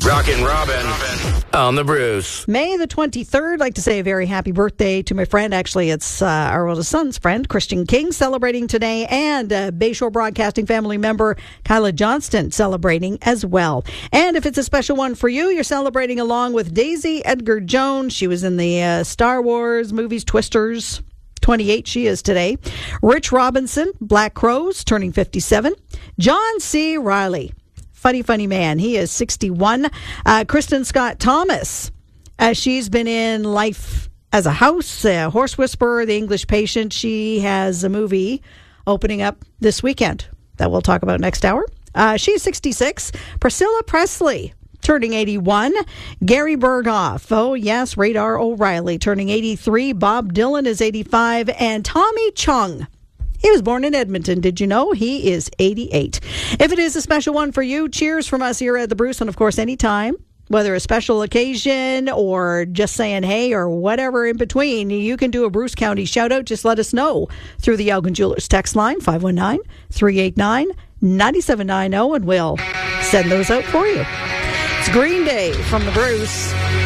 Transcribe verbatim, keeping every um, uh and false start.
Rockin' Robin on the Bruce. May the twenty-third, I'd like to say a very happy birthday to my friend. Actually, it's uh, our oldest son's friend, Christian King, celebrating today, and uh, Bayshore Broadcasting family member Kyla Johnston celebrating as well. And if it's a special one for you, you're celebrating along with Daisy Edgar Jones. She was in the uh, Star Wars movies, Twisters. twenty-eight she is today. Rich Robinson, Black Crows, turning fifty-seven. John C. Riley. Funny, funny man. He is sixty-one. Uh, Kristen Scott Thomas. Uh, she's been in Life as a House, uh, Horse Whisperer, The English Patient. She has a movie opening up this weekend that we'll talk about next hour. Uh, she's sixty-six. Priscilla Presley, turning eighty-one. Gary Berghoff. Oh, yes. Radar O'Reilly, turning eighty-three. Bob Dylan is eighty-five. And Tommy Chung. He was born in Edmonton. Did you know? He is eighty-eight. If it is a special one for you, cheers from us here at the Bruce. And, of course, anytime, whether a special occasion or just saying hey or whatever in between, you can do a Bruce County shout-out. Just let us know through the Elgin Jewelers text line, five one nine, three eight nine, nine seven nine zero, and we'll send those out for you. It's Green Day from the Bruce.